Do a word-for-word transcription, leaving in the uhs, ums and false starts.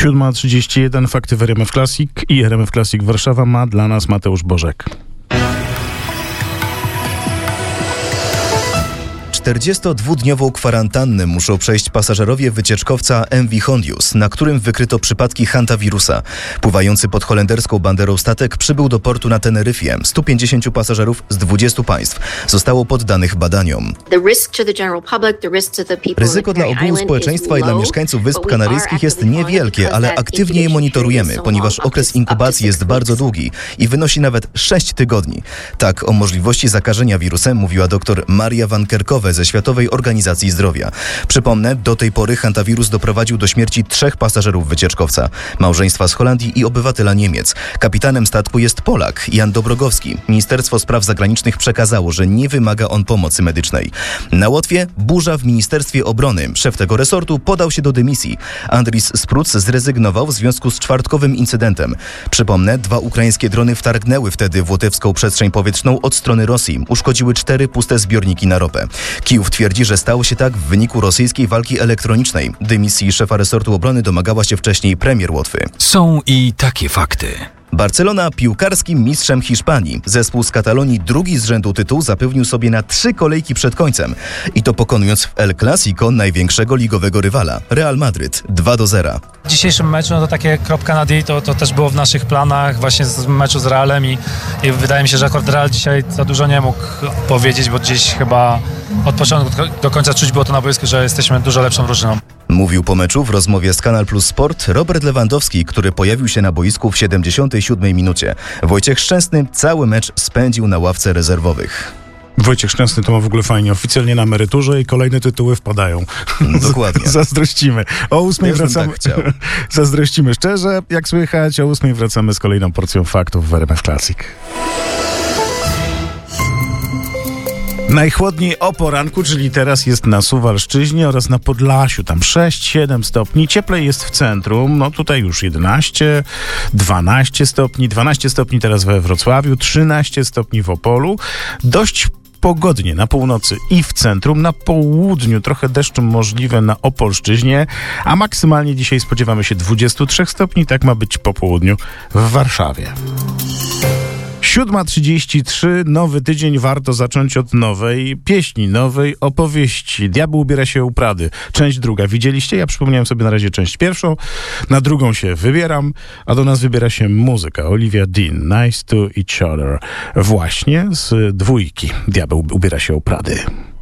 siódma trzydzieści jeden, fakty w R M F Classic i R M F Classic Warszawa ma dla nas Mateusz Bożek. czterdziestodwudniową kwarantannę muszą przejść pasażerowie wycieczkowca M V Hondius, na którym wykryto przypadki hantawirusa. Pływający pod holenderską banderą statek przybył do portu na Teneryfie. stu pięćdziesięciu pasażerów z dwudziestu państw zostało poddanych badaniom. Ryzyko dla ogółu społeczeństwa i dla mieszkańców Wysp Kanaryjskich jest niewielkie, ale aktywnie je monitorujemy, ponieważ okres inkubacji jest bardzo długi i wynosi nawet sześć tygodni. Tak o możliwości zakażenia wirusem mówiła dr Maria van Kerkhove ze Światowej Organizacji Zdrowia. Przypomnę, do tej pory hantawirus doprowadził do śmierci trzech pasażerów wycieczkowca, małżeństwa z Holandii i obywatela Niemiec. Kapitanem statku jest Polak, Jan Dobrogowski. Ministerstwo Spraw Zagranicznych przekazało, że nie wymaga on pomocy medycznej. Na Łotwie burza w Ministerstwie Obrony. Szef tego resortu podał się do dymisji. Andris Spruc zrezygnował w związku z czwartkowym incydentem. Przypomnę, dwa ukraińskie drony wtargnęły wtedy w łotewską przestrzeń powietrzną od strony Rosji. Uszkodziły cztery puste zbiorniki na ropę. Kijów twierdzi, że stało się tak w wyniku rosyjskiej walki elektronicznej. Dymisji szefa resortu obrony domagała się wcześniej premier Łotwy. Są i takie fakty. Barcelona piłkarskim mistrzem Hiszpanii. Zespół z Katalonii drugi z rzędu tytuł zapewnił sobie na trzy kolejki przed końcem. I to pokonując w El Clasico największego ligowego rywala, Real Madryt, dwa do zera. W dzisiejszym meczu, no to takie kropka na D, to, to też było w naszych planach, właśnie z meczu z Realem i, i wydaje mi się, że akurat Real dzisiaj za dużo nie mógł powiedzieć, bo gdzieś chyba od początku do końca czuć było to na boisku, że jesteśmy dużo lepszą drużyną. Mówił po meczu w rozmowie z Kanal Plus Sport Robert Lewandowski, który pojawił się na boisku w siedemdziesiątej siódmej minucie. Wojciech Szczęsny cały mecz spędził na ławce rezerwowych. Wojciech Szczęsny to ma w ogóle fajnie, oficjalnie na emeryturze i kolejne tytuły wpadają. Dokładnie. Zazdrościmy. O ósmej Też wracamy. Tak chciał. Zazdrościmy szczerze, jak słychać. O ósmej wracamy z kolejną porcją faktów w R M F Classic. Najchłodniej o poranku, czyli teraz jest na Suwalszczyźnie oraz na Podlasiu, tam sześć siedem stopni. Cieplej jest w centrum, no tutaj już jedenaście, dwanaście stopni, dwanaście stopni teraz we Wrocławiu, trzynaście stopni w Opolu. Dość pogodnie na północy i w centrum, na południu trochę deszczu możliwe na Opolszczyźnie, a maksymalnie dzisiaj spodziewamy się dwudziestu trzech stopni, tak ma być po południu w Warszawie. siódma trzydzieści trzy, nowy tydzień, warto zacząć od nowej pieśni, nowej opowieści. Diabeł ubiera się u Prady. Część druga. Widzieliście? Ja przypomniałem sobie na razie część pierwszą, na drugą się wybieram, a do nas wybiera się muzyka. Olivia Dean, Nice to Each Other. Właśnie z dwójki. Diabeł ubiera się u Prady.